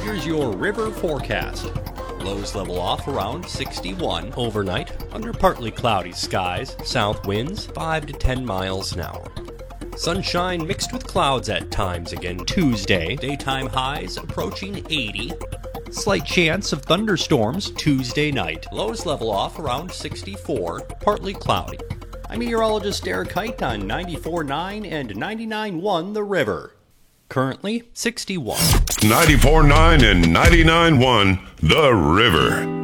Here's your river forecast. Lows level off around 61 overnight, under partly cloudy skies, south winds 5 to 10 miles an hour. Sunshine mixed with clouds at times again Tuesday, daytime highs approaching 80. Slight chance of thunderstorms Tuesday night, lows level off around 64, partly cloudy. I'm meteorologist Derek Height on 94.9 and 99.1 The River. Currently 61. 94.9 and 99.1 The River.